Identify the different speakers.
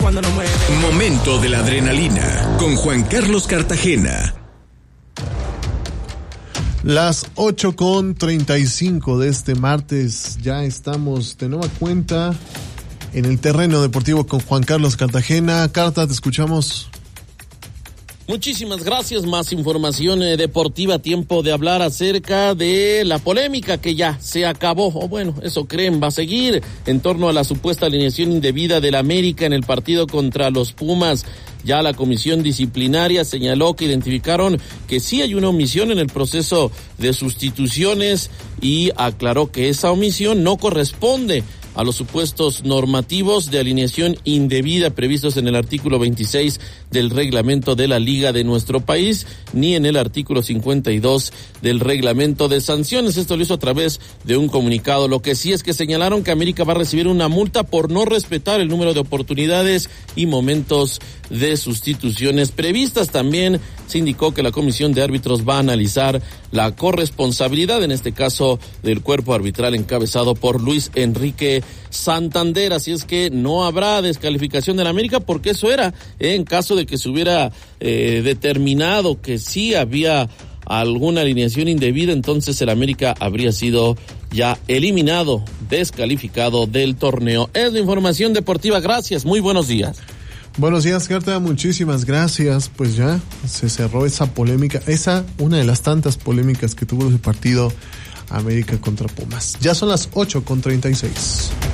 Speaker 1: cuando nos mueve.
Speaker 2: Momento de la adrenalina con Juan Carlos Cartagena.
Speaker 3: Las 8:35 de este martes, ya estamos de nueva cuenta en el terreno deportivo con Juan Carlos Cartagena. Carta, te escuchamos.
Speaker 4: Muchísimas gracias. Más información deportiva. Tiempo de hablar acerca de la polémica que ya se acabó, o bueno, eso creen, va a seguir en torno a la supuesta alineación indebida del América en el partido contra los Pumas. Ya la comisión disciplinaria señaló que identificaron que sí hay una omisión en el proceso de sustituciones y aclaró que esa omisión no corresponde a los supuestos normativos de alineación indebida previstos en el artículo 26 del reglamento de la Liga de nuestro país, ni en el artículo 52 del reglamento de sanciones. Esto lo hizo a través de un comunicado. Lo que sí es que señalaron que América va a recibir una multa por no respetar el número de oportunidades y momentos de sustituciones previstas. También se indicó que la comisión de árbitros va a analizar la corresponsabilidad, en este caso del cuerpo arbitral encabezado por Luis Enrique Santander. Así es que no habrá descalificación del América, porque eso era en caso de que se hubiera determinado que sí había alguna alineación indebida, entonces el América habría sido ya eliminado, descalificado del torneo. Es la información deportiva. Gracias, muy buenos días.
Speaker 3: Buenos días, Carta, muchísimas gracias. Pues ya se cerró esa polémica, una de las tantas polémicas que tuvo ese partido América contra Pumas. Ya son las 8:36.